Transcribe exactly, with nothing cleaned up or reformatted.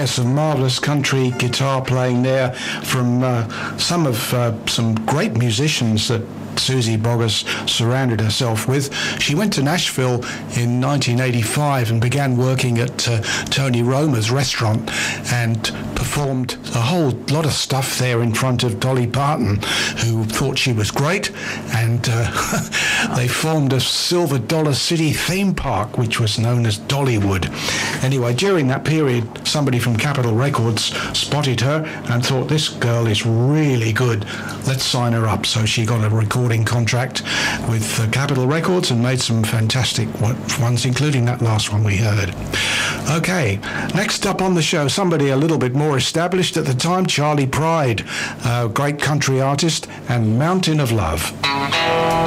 some marvellous country guitar playing there from uh, some of uh, some great musicians that Suzy Boggess surrounded herself with. She went to Nashville in nineteen eighty-five and began working at uh, Tony Romer's restaurant and performed a whole lot of stuff there in front of Dolly Parton, who thought she was great, and uh, they formed a Silver Dollar City theme park, which was known as Dollywood. Anyway, during that period, somebody from Capitol Records spotted her and thought, this girl is really good, let's sign her up. So she got a recording contract with uh, Capitol Records and made some fantastic ones, including that last one we heard. Okay, next up on the show, somebody a little bit more established at the time, Charley Pride, a great country artist, and Mountain of Love.